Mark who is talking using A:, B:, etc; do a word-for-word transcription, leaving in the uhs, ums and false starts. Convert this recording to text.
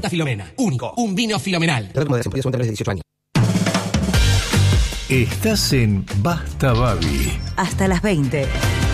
A: Santa Filomena. Único. Un vino filomenal.
B: de dieciocho años.
C: Estás en Basta Babi.
D: Hasta las veinte.